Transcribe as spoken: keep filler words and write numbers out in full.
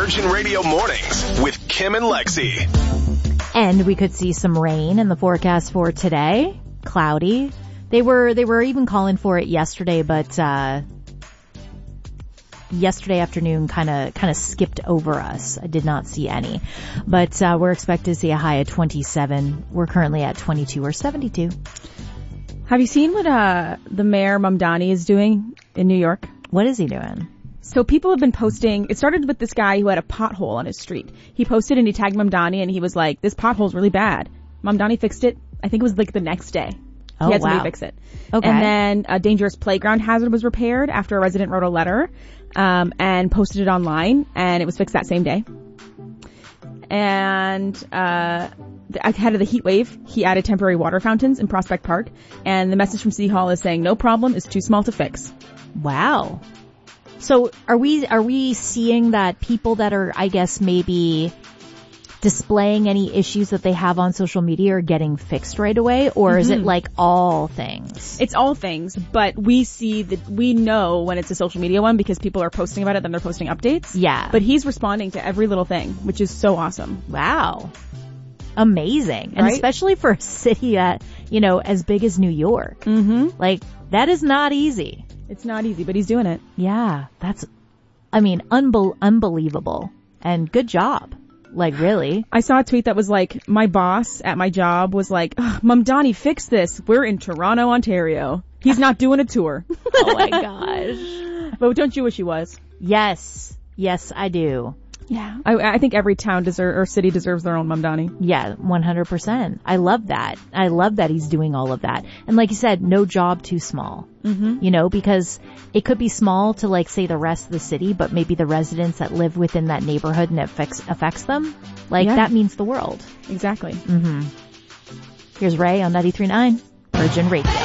Virgin Radio Mornings with Kim and Lexi. And we could see some rain in the forecast for today. Cloudy. They were, they were even calling for it yesterday, but, uh, yesterday afternoon kind of, kind of skipped over us. I did not see any, but, uh, we're expected to see a high of twenty-seven. We're currently at twenty-two or seventy-two. Have you seen what, uh, the mayor Mamdani is doing in New York? What is he doing? So people have been posting, it started with this guy who had a pothole on his street. He posted and he tagged Mamdani and he was like, this pothole's really bad. Mamdani fixed it. I think it was like the next day. Oh, he had wow. somebody fix it. Okay. And then a dangerous playground hazard was repaired after a resident wrote a letter, um, and posted it online, and it was fixed that same day. And, uh, ahead of the heat wave, he added temporary water fountains in Prospect Park, and the message from City Hall is saying, no problem, it's too small to fix. Wow. So are we, are we seeing that people that are, I guess, maybe displaying any issues that they have on social media are getting fixed right away? Or mm-hmm. is it like all things? It's all things, but we see that, we know when it's a social media one because people are posting about it, then they're posting updates. Yeah. But he's responding to every little thing, which is so awesome. Wow. Amazing. And right? especially for a city that, you know, as big as New York. Mm-hmm. Like, that is not easy. It's not easy, but he's doing it. Yeah, that's, I mean, unbel- unbelievable. And good job. Like, really. I saw a tweet that was like, my boss at my job was like, Mamdani, fix this. We're in Toronto, Ontario. He's not doing a tour. Oh my gosh. But don't you wish he was? Yes. Yes, I do. Yeah. I, I think every town deserve, or city deserves their own Mamdani. Yeah, one hundred percent. I love that. I love that he's doing all of that. And like you said, no job too small. Mm-hmm. You know, because it could be small to like say the rest of the city, but maybe the residents that live within that neighborhood and it affects, affects them. Like, yeah. that means the world. Exactly. Mm-hmm. Here's Ray on ninety-three point nine Virgin Radio.